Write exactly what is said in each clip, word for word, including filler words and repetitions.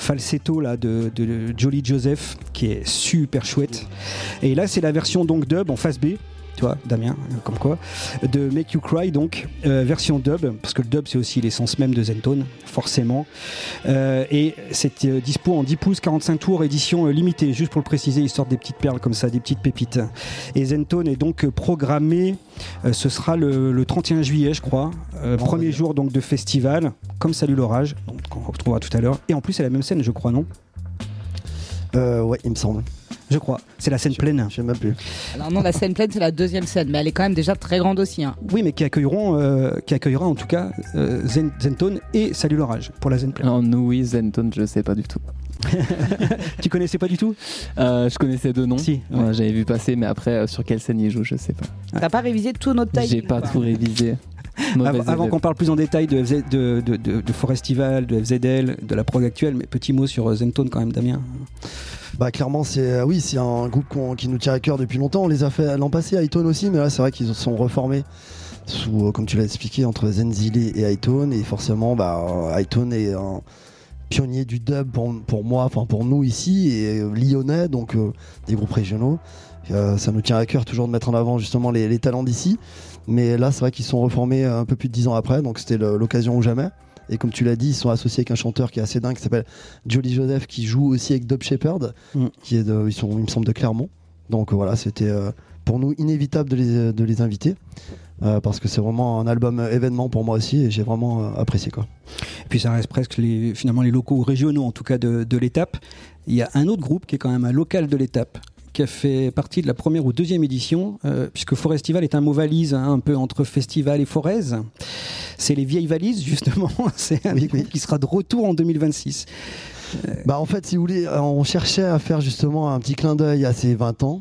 falsetto là, de, de Jolly Joseph qui est super chouette. Et là, c'est la version donc dub en face B. Tu vois, Damien, comme quoi, de Make You Cry, donc, euh, version dub, parce que le dub, c'est aussi l'essence même de Zen-Tone, forcément. Euh, et c'est euh, dispo en dix pouces, quarante-cinq tours, édition euh, limitée, juste pour le préciser, ils sortent des petites perles comme ça, des petites pépites. Et Zen-Tone est donc programmé, euh, ce sera le, le trente et un juillet, je crois, euh, premier jour donc de festival, comme Salut l'orage, donc on retrouvera tout à l'heure. Et en plus, c'est la même scène, je crois, non ? Euh, ouais, il me semble. Je crois, c'est la scène je, pleine. Je sais même plus. Alors non, la scène pleine, c'est la deuxième scène, mais elle est quand même déjà très grande aussi. Hein. Oui, mais qui accueilleront, euh, qui accueillera en tout cas euh, Zen, Zen-Tone et Salut l'orage pour la scène pleine. Non, nous oui, Zen-Tone, je sais pas du tout. Tu connaissais pas du tout ? euh, Je connaissais deux noms. Si. Ouais. Ouais, j'avais vu passer, mais après euh, sur quelle scène ils jouent, je sais pas. T'as ouais. pas révisé tout notre timing ? J'ai pas tout révisé. Avant, avant qu'on parle plus en détail de, F Z, de, de, de, de Forestival, de F Z L, de la prog actuelle, mais petit mot sur Zen-Tone quand même, Damien. Bah clairement c'est oui c'est un groupe qui nous tient à cœur depuis longtemps. On les a fait l'an passé à Hightone aussi, mais là c'est vrai qu'ils se sont reformés sous, comme tu l'as expliqué, entre Zenzile et Hightone, et forcément bah Hightone est un pionnier du dub pour, pour moi, enfin pour nous ici, et euh, lyonnais, donc euh, des groupes régionaux. Euh, ça nous tient à cœur toujours de mettre en avant justement les, les talents d'ici, mais là c'est vrai qu'ils se sont reformés un peu plus de dix ans après, donc c'était le, l'occasion ou jamais. Et comme tu l'as dit, ils sont associés avec un chanteur qui est assez dingue qui s'appelle Jolly Joseph, qui joue aussi avec Dub Shepherd, mm. qui est de, ils sont, il me semble, de Clermont. Donc voilà, c'était euh, pour nous inévitable de les, de les inviter, euh, parce que c'est vraiment un album événement pour moi aussi, et j'ai vraiment euh, apprécié quoi. Et puis ça reste presque les, finalement les locaux régionaux en tout cas de, de l'étape. Il y a un autre groupe qui est quand même un local de l'étape, qui a fait partie de la première ou deuxième édition, euh, puisque Forestival est un mot valise, hein, un peu entre festival et forez. C'est les vieilles valises, justement. C'est un oui, groupe oui. qui sera de retour en deux mille vingt-six. Euh... Bah, en fait, si vous voulez, on cherchait à faire justement un petit clin d'œil à ces vingt ans.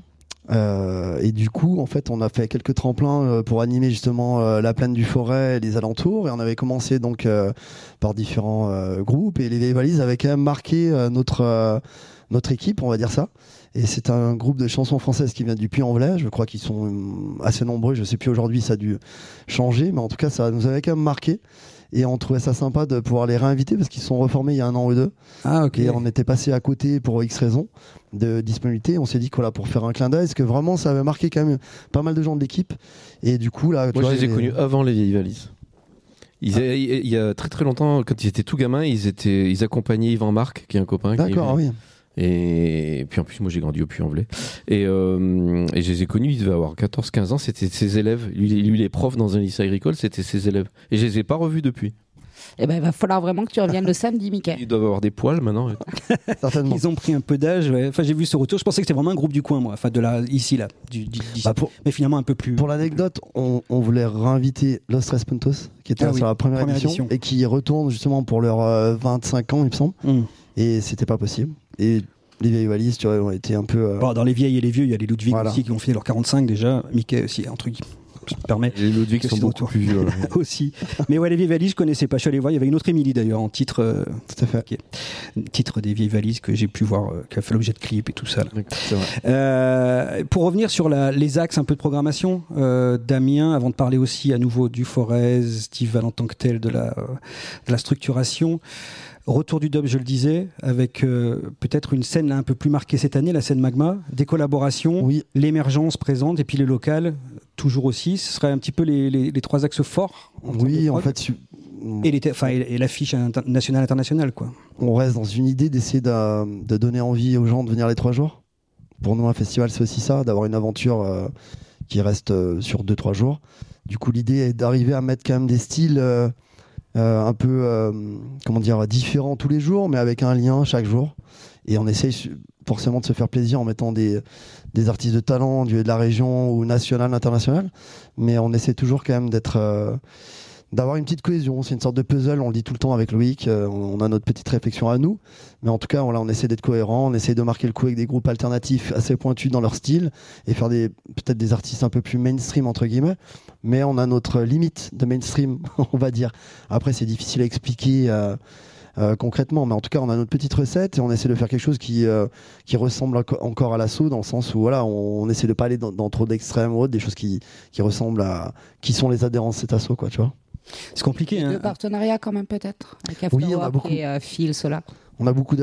Euh, et du coup, en fait, on a fait quelques tremplins pour animer justement euh, la plaine du Forêt et les alentours. Et on avait commencé donc euh, par différents euh, groupes. Et les vieilles valises avaient quand même marqué euh, notre, euh, notre équipe, on va dire ça. Et c'est un groupe de chansons françaises qui vient du Puy-en-Velay. Je crois qu'ils sont assez nombreux. Je ne sais plus aujourd'hui, ça a dû changer. Mais en tout cas, ça nous avait quand même marqué. Et on trouvait ça sympa de pouvoir les réinviter parce qu'ils se sont reformés il y a un an ou deux. Ah, ok. Et on était passé à côté pour X raisons de disponibilité. On s'est dit que voilà, pour faire un clin d'œil, parce que vraiment, ça avait marqué quand même pas mal de gens de l'équipe. Et du coup, là. Moi, je les ai connus avant les vieilles valises. Ils ah. a, il y a très très longtemps, quand ils étaient tout gamins, ils, étaient, ils accompagnaient Yvan Marc, qui est un copain. D'accord, qui oui. Et puis en plus moi j'ai grandi au Puy-en-Velay et, euh, et je les ai connus, ils devaient avoir quatorze quinze ans, c'était ses élèves, lui, lui les profs dans un lycée agricole, c'était ses élèves et je les ai pas revus depuis. Eh ben, il va falloir vraiment que tu reviennes le samedi, Mickaël. Ils doivent avoir des poils maintenant. Certainement. Ils ont pris un peu d'âge. Ouais. Enfin, j'ai vu ce retour. Je pensais que c'était vraiment un groupe du coin, moi. Enfin, de là, ici, là. Du, du, bah pour, mais finalement, un peu plus. Pour l'anecdote, on, on voulait réinviter Los Tres Puntos, qui était ah, sur oui. la première, première édition, édition, et qui retourne justement pour leurs euh, vingt-cinq ans, il me semble. Mm. Et c'était pas possible. Et les vieilles valises, tu vois, ont été un peu. Euh... Bon, dans les vieilles et les vieux, il y a les Ludwig voilà. aussi qui ont fait leurs quarante-cinq déjà. Mickey aussi, un truc. Je me permets. Les Ludwig sont beaucoup plus vieux. aussi. Mais ouais, les vieilles valises, je connaissais pas. Je suis allé voir. Il y avait une autre Émilie d'ailleurs en titre. Euh, tout à fait. Okay. Titre des vieilles valises que j'ai pu voir, euh, qui a fait l'objet de clips et tout ça. Là. C'est vrai. Euh, pour revenir sur la, les axes un peu de programmation, euh, Damien, avant de parler aussi à nouveau du Forez, Steve Val en tant que tel, de la, euh, de la structuration. Retour du dub, je le disais, avec euh, peut-être une scène là, un peu plus marquée cette année, la scène Magma, des collaborations, oui. l'émergence présente et puis les locales, toujours aussi. Ce serait un petit peu les, les, les trois axes forts. En oui, en fait. Tu... Et, les, et, et l'affiche inter- nationale internationale, quoi. On reste dans une idée d'essayer de, de donner envie aux gens de venir les trois jours. Pour nous, un festival, c'est aussi ça, d'avoir une aventure euh, qui reste euh, sur deux trois jours. Du coup, l'idée est d'arriver à mettre quand même des styles. Euh, Euh, un peu euh, comment dire différent tous les jours, mais avec un lien chaque jour, et on essaye forcément de se faire plaisir en mettant des, des artistes de talent du, de la région ou national, international, mais on essaie toujours quand même d'être euh, d'avoir une petite cohésion. C'est une sorte de puzzle, on le dit tout le temps avec Loïc, euh, on a notre petite réflexion à nous, mais en tout cas voilà, on essaie d'être cohérent, on essaie de marquer le coup avec des groupes alternatifs assez pointus dans leur style et faire des, peut-être des artistes un peu plus mainstream entre guillemets, mais on a notre limite de mainstream, on va dire. Après c'est difficile à expliquer euh, euh, concrètement, mais en tout cas on a notre petite recette et on essaie de faire quelque chose qui, euh, qui ressemble encore à l'assaut, dans le sens où voilà, on, on essaie de pas aller dans, dans trop d'extrêmes ou autre, des choses qui, qui ressemblent à qui sont les adhérents de cet assaut, quoi, tu vois. C'est compliqué. Hein. De partenariat quand même peut-être avec Afterwork oui, et euh, Phil Sola. On a beaucoup